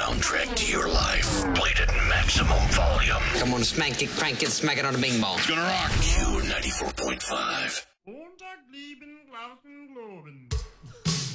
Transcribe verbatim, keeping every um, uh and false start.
soundtrack to your life. Played at maximum volume. Come on, smack it, crank it, smack it on the bing bong. It's gonna rock. Q ninety-four point five. Montag lieben, Glauben, Globen.